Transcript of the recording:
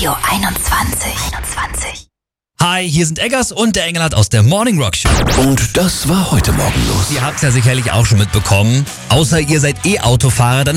Radio 21. Hi, hier sind Eggers und der Engelhardt aus der Morning Rock Show. Und das war heute Morgen los. Ihr habt es ja sicherlich auch schon mitbekommen. Außer ihr seid E-Autofahrer, dann